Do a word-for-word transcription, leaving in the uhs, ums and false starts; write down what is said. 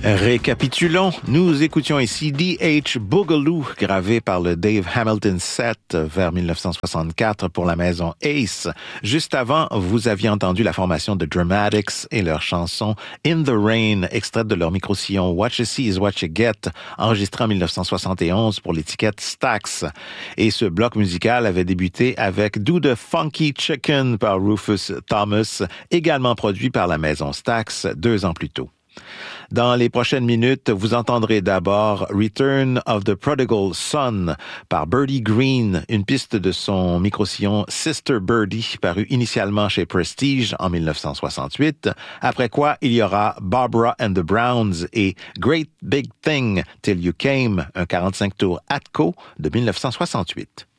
Récapitulons, nous écoutions ici D H Boogaloo, gravé par le Dave Hamilton Set vers dix-neuf cent soixante-quatre pour la maison Ace. Juste avant, vous aviez entendu la formation de Dramatics et leur chanson In the Rain, extraite de leur micro-sillon What You See is What You Get, enregistré en dix-neuf cent soixante et onze pour l'étiquette Stax. Et ce bloc musical avait débuté avec Do the Funky Chicken par Rufus Thomas, également produit par la maison Stax deux ans plus tôt. Dans les prochaines minutes, vous entendrez d'abord Return of the Prodigal Son par Birdie Green, une piste de son micro-sillon Sister Birdie, paru initialement chez Prestige en dix-neuf cent soixante-huit, après quoi il y aura Barbara and the Browns et Great Big Thing Till You Came, un quarante-cinq tours Atco de dix-neuf cent soixante-huit.